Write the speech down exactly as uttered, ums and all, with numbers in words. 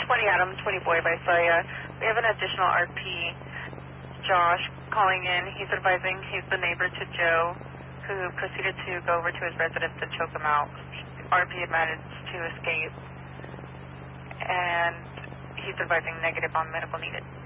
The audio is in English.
twenty Adam, twenty Boy Visalia. We have an additional R P, Josh, calling in. He's advising he's the neighbor to Joe, who proceeded to go over to his residence to choke him out. R P had managed to escape, and he's advising negative on medical needed.